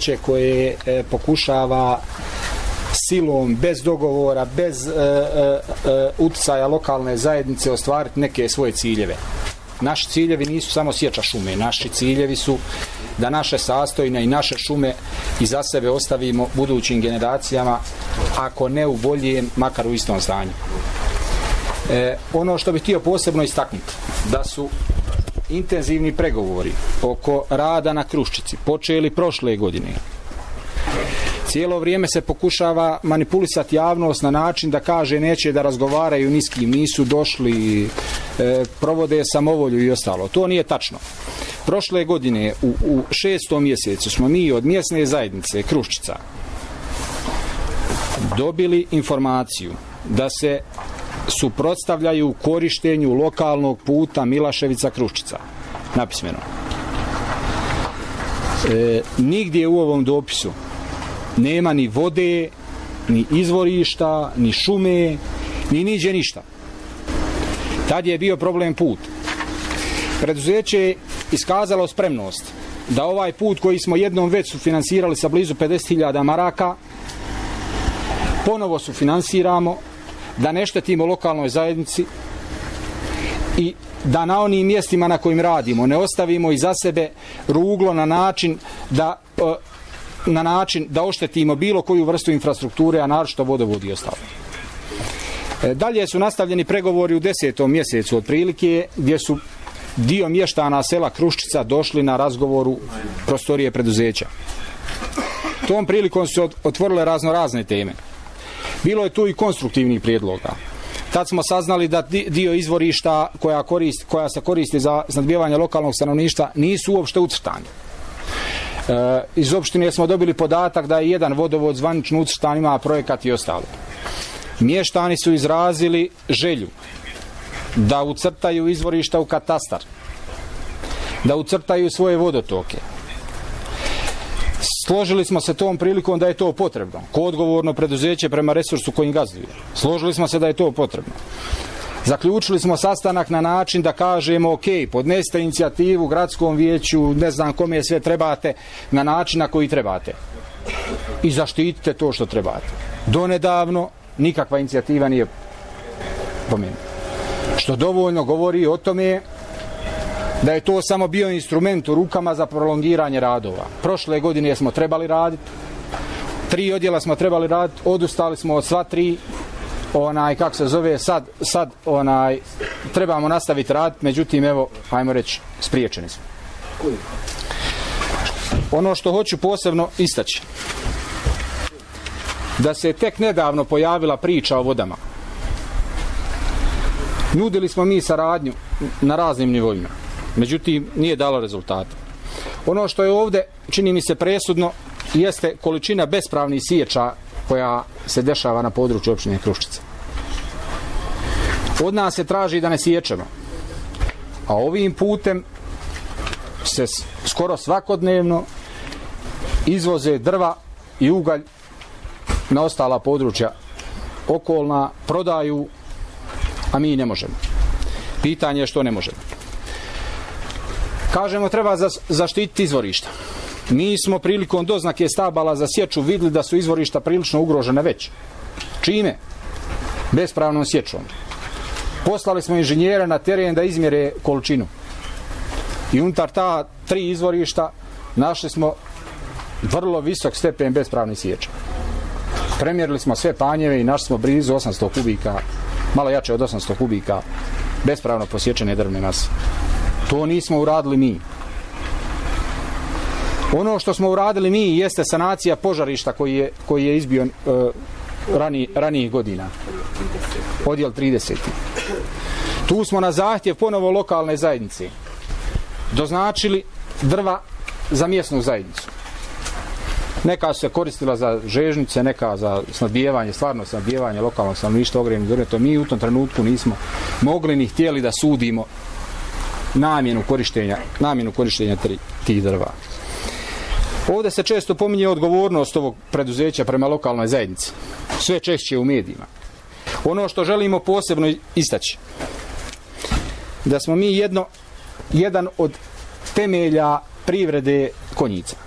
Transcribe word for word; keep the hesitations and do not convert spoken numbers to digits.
preduzeće koje e, pokušava silom, bez dogovora, bez e, e, e, utjecaja lokalne zajednice ostvariti neke svoje ciljeve. Naši ciljevi nisu samo sječa šume, naši ciljevi su da naše sastojne i naše šume iza sebe ostavimo budućim generacijama, ako ne u boljem, makar u istom stanju. E, ono što bih htio posebno istaknuti, da su intenzivni pregovori oko rada na Kruščici počeli prošle godine. Cijelo vrijeme se pokušava manipulisati javnost na način da kaže neće da razgovaraju ni s kim, nisu došli, e, provode samovolju i ostalo. To nije tačno. Prošle godine u, u šestom mjesecu smo mi od mjesne zajednice Kruščica dobili informaciju da se suprotstavljaju korištenju lokalnog puta Milaševica-Kruščica. Napismeno. E, nigdje u ovom dopisu nema ni vode, ni izvorišta, ni šume, ni niđe ništa. Tad je bio problem put. Preduzeće je iskazalo spremnost da ovaj put koji smo jednom već sufinansirali sa blizu pedeset hiljada maraka ponovo sufinansiramo, da ne štetimo lokalnoj zajednici i da na onim mjestima na kojim radimo ne ostavimo iza sebe ruglo na način da na način da oštetimo bilo koju vrstu infrastrukture, a naročito vodovod i ostalo. Dalje su nastavljeni pregovori u desetom mjesecu otprilike, gdje su dio mještana sela Kruščica došli na razgovoru prostorije preduzeća. Tom prilikom su otvorile razno razne teme. Bilo je tu i konstruktivnih prijedloga. Tad smo saznali da dio izvorišta koja, korist, koja se koristi za snabdijevanje lokalnog stanovništva nisu uopšte ucrtani. E, iz opštine smo dobili podatak da je jedan vodovod zvanično ucrtan, ima projekat i ostalo. Mještani su izrazili želju da ucrtaju izvorišta u katastar, da ucrtaju svoje vodotoke. Složili smo se tom prilikom da je to potrebno, ko odgovorno preduzeće prema resursu kojim gazduje. Složili smo se da je to potrebno. Zaključili smo sastanak na način da kažemo ok, podnesite inicijativu gradskom vijeću, ne znam kome sve trebate, na način na koji trebate. I zaštitite to što trebate. Donedavno nikakva inicijativa nije pomenuta. Što dovoljno govori o tome da je to samo bio instrument u rukama za prolongiranje radova. Prošle godine smo trebali raditi, tri odjela smo trebali raditi, odustali smo od sva tri, onaj, kako se zove, sad, sad onaj, trebamo nastaviti raditi, međutim, evo, ajmo reći, spriječeni smo. Ono što hoću posebno istaći, da se tek nedavno pojavila priča o vodama. Nudili smo mi saradnju na raznim nivoima, međutim nije dalo rezultata. Ono što je ovdje, čini mi se presudno, jeste količina bespravnih sječa koja se dešava na području opštine Kruščica. Od nas se traži da ne sječemo, a ovim putem se skoro svakodnevno izvoze drva i ugalj na ostala područja okolna, prodaju, a mi ne možemo. Pitanje je što ne možemo. Kažemo treba zaštititi izvorišta. Mi smo prilikom doznake stabala za sječu vidjeli da su izvorišta prilično ugrožene već. Čime? Bespravnom sječom. Poslali smo inženjere na teren da izmjere količinu. I unutar ta tri izvorišta našli smo vrlo visok stepen bespravnih sječa. Premjerili smo sve panjeve i našli smo blizu osamsto kubika, malo jače od osamsto kubika bespravno posječene drvne mase. To nismo uradili mi. Ono što smo uradili mi jeste sanacija požarišta koji je, koji je izbio uh, rani, ranijih godina. Odjel trideset. Tu smo na zahtjev ponovo lokalne zajednice doznačili drva za mjesnu zajednicu. Neka su se koristila za žežnice, neka za snabdijevanje, stvarno snabdijevanje lokalnog stanovništva ogrjevnim drvetom. Mi u tom trenutku nismo mogli ni htjeli da sudimo namjenu korištenja, namjenu korištenja tih drva. Ovdje se često pominje odgovornost ovog preduzeća prema lokalnoj zajednici. Sve češće u medijima. Ono što želimo posebno istaći, da smo mi jedno, jedan od temelja privrede Konjica.